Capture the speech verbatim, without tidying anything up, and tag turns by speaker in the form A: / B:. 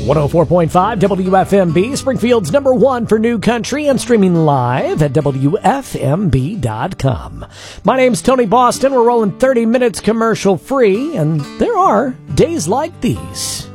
A: one oh four point five W F M B, Springfield's number one for new country, and streaming live at W F M B dot com. My name's Tony Boston. We're rolling thirty minutes commercial free, and there are days like these.